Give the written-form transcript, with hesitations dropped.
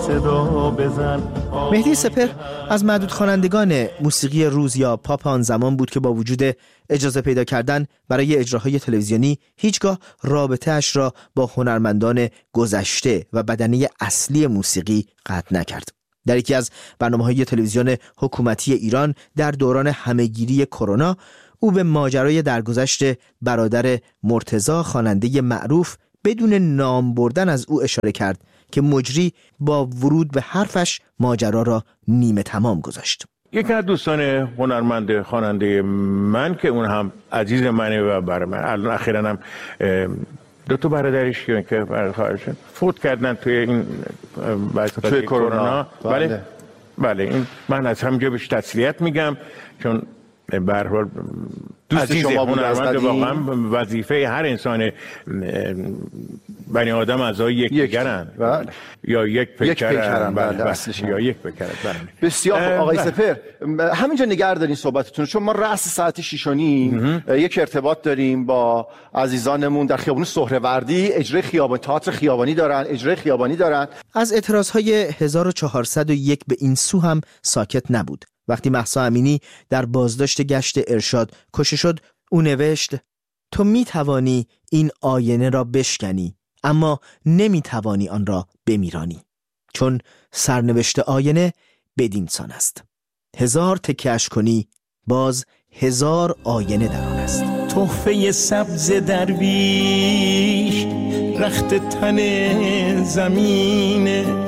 مهدی سپهر از معدود خوانندگان موسیقی روز یا پاپ آن زمان بود که با وجود اجازه پیدا کردن برای اجراهای تلویزیونی هیچگاه رابطه اش را با هنرمندان گذشته و بدنه اصلی موسیقی قطع نکرد. در یکی از برنامه‌های تلویزیون حکومتی ایران در دوران همهگیری کرونا، او به ماجرای درگذشت برادر مرتضی خواننده معروف بدون نام بردن از او اشاره کرد که مجری با ورود به حرفش ماجرا را نیمه تمام گذاشت. یکی از دوستان هنرمند خواننده من که اون هم عزیز منه و برای من الان اخیراً هم دو تا برادرش که خارجن فوت کردن توی این توی کرونا. بله این من از همینجا بهش تسلیت میگم، چون به هر حال دوست شما بود. واقعا وظیفه هر انسان بنی آدم اعضای یکدیگرن یا یک پیکرن یا یک پیکرن. بسیار خوب آقای سپهر، همینجا نگه دارین صحبتتون، چون ما رأس ساعت 6:30 یک ارتباط داریم با عزیزانمون در خیابان سهروردی. اجرای خیابانی، تئاتر خیابانی دارن، اجرای خیابانی دارن. از اعتراضهای 1401 به این سو هم ساکت نبود. وقتی مهسا امینی در بازداشت گشت ارشاد کشته شد، او نوشت: تو می توانی این آینه را بشکنی، اما نمی توانی آن را بمیرانی، چون سرنوشت آینه بدین سان است. 1000 تکش کنی باز 1000 آینه در آن است. تحفه سبز درویش رخت تن زمینه،